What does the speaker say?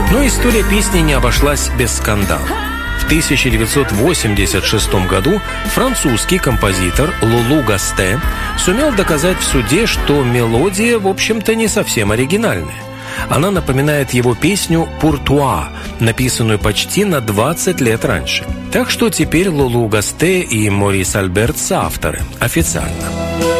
Но история песни не обошлась без скандала. В 1986 году французский композитор Лулу Гасте сумел доказать в суде, что мелодия, в общем-то, не совсем оригинальная. Она напоминает его песню «Pour toi», написанную почти на 20 лет раньше. Так что теперь Лулу Гасте и Морис Альберт соавторы официально.